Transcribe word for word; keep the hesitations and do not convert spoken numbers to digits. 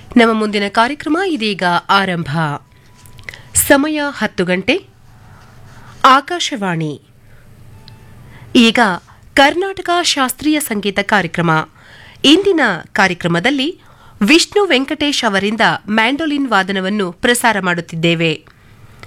ನಮ್ಮ ಮುಂದಿನ ಕಾರ್ಯಕ್ರಮ ಇದೀಗ ಆರಂಭ. ಸಮಯ ಹತ್ತು ಗಂಟೆ. ಆಕಾಶವಾಣಿ. ಈಗ ಕರ್ನಾಟಕ ಶಾಸ್ತ್ರೀಯ ಸಂಗೀತ ಕಾರ್ಯಕ್ರಮ. ಇಂದಿನ ಕಾರ್ಯಕ್ರಮದಲ್ಲಿ ವಿಷ್ಣು ವೆಂಕಟೇಶ್ ಅವರಿಂದ ಮ್ಯಾಂಡೋಲಿನ್ ವಾದನವನ್ನು ಪ್ರಸಾರ ಮಾಡುತ್ತಿದ್ದೇವೆ.